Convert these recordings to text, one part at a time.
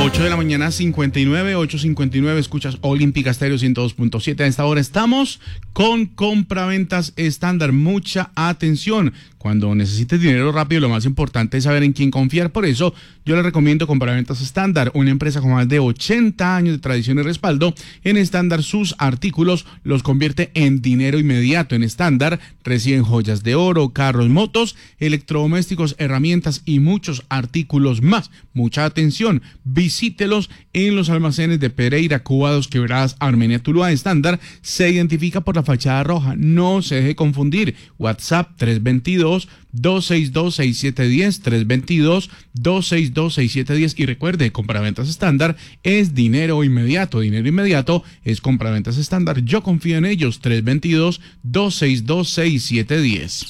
8 de la mañana, 59, 8:59, escuchas Olímpica Estéreo 102.7. A esta hora estamos con compraventas estándar. Mucha atención. Cuando necesites dinero rápido, lo más importante es saber en quién confiar. Por eso, yo le recomiendo Compraventas Estándar, una empresa con más de 80 años de tradición y respaldo. En Estándar, sus artículos los convierte en dinero inmediato. En Estándar, reciben joyas de oro, carros, motos, electrodomésticos, herramientas y muchos artículos más. Mucha atención. Visítelos en los almacenes de Pereira, Cuba, Dos Quebradas, Armenia, Tuluá. Estándar se identifica por la fachada roja. No se deje confundir. WhatsApp 322-262-6710, 322-262-6710. Y recuerde, Compraventas Estándar es dinero inmediato. Dinero inmediato es Compraventas Estándar. Yo confío en ellos. 322-262-6710.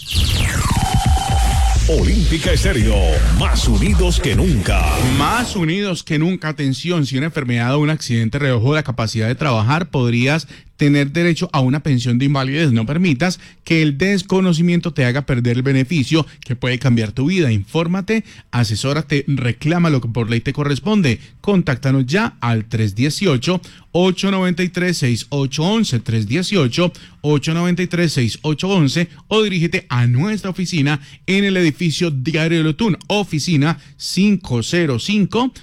Olímpica Estéreo, más unidos que nunca. Más unidos que nunca. Atención, si una enfermedad o un accidente redujo la capacidad de trabajar, podrías tener derecho a una pensión de invalidez. No permitas que el desconocimiento te haga perder el beneficio que puede cambiar tu vida. Infórmate, asesórate, reclama lo que por ley te corresponde. Contáctanos ya al 318-893-6811, 318-893-6811 o dirígete a nuestra oficina en el edificio Diario de Lotún, oficina 505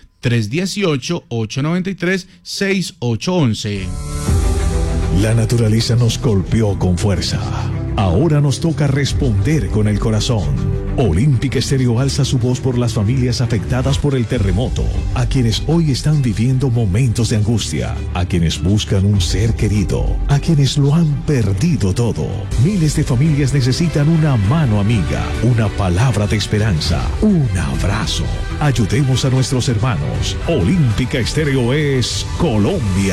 318-893-6811. La naturaleza nos golpeó con fuerza. Ahora nos toca responder con el corazón. Olímpica Estéreo alza su voz por las familias afectadas por el terremoto, a quienes hoy están viviendo momentos de angustia, a quienes buscan un ser querido, a quienes lo han perdido todo. Miles de familias necesitan una mano amiga, una palabra de esperanza, un abrazo. Ayudemos a nuestros hermanos. Olímpica Estéreo es Colombia.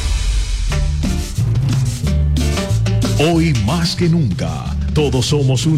Hoy más que nunca, todos somos un